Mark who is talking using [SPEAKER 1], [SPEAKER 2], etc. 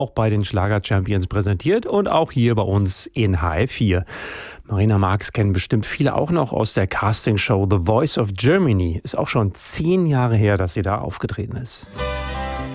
[SPEAKER 1] auch bei den Schlager-Champions präsentiert und auch hier bei uns in HR4. Marina Marx kennen bestimmt viele auch noch aus der Castingshow The Voice of Germany. Ist auch schon 10 Jahre her, dass sie da aufgetreten ist.